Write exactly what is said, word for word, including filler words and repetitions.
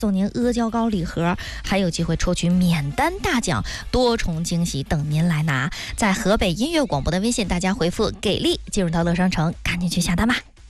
送您阿胶糕礼盒，还有机会抽取免单大奖，多重惊喜等您来拿。在河北音乐广播的微信，大家回复给力进入到乐商城，赶紧去下单吧。